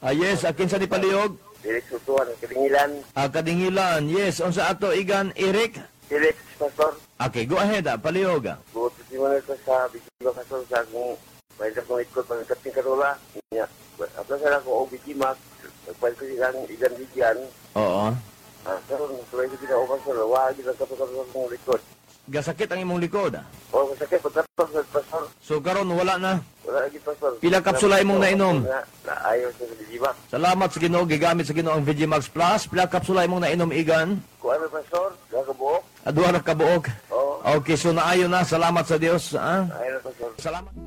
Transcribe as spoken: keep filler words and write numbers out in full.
Ah, yes, akin sa ni Palihog. Felix Utuan, Kadingilan. Ah, Kadingilan, yes. Unsa ato igan, Eric? Felix, Pastor. Okay, go ahead, ah, Palihog. Ah. Buot si mo nito sa Bikima, Pastor, sa akong pwede akong ikot pagkating karola. Apla sa ako o Bikima, pwede ko ilang ilang bigyan. Oo. Ah, pero pwede ko ginao, Pastor, wag ilang kapag-kapag akong likod. Gasakit ang imong likod. Ah. O, masakit, pagkapag, Pastor. So karon wala na. Wala lagi, Pastor. Pila kapsula imong nainom? Na, na ayaw sa Bikima. Salamat sa Ginoo, gigamit sa Ginoo ang Vigimax Plus. Pila kapsula imong nainom igan? Kuha na, Pastor, kakabuok. Aduha na kabuok. Oo, Okay, so naayo na. Salamat sa Dios. Ah. ayaw na, Pastor. Salamat.